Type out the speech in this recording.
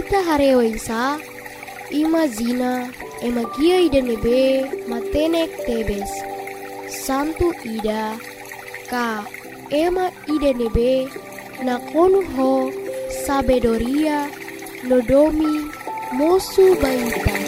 ita harewa isa, ima zina, ema gia ida nebe, matenek tebes. Santu ida, ka ema ida nebe, nakonu ho, sabedoria, nodomi, mosu baita.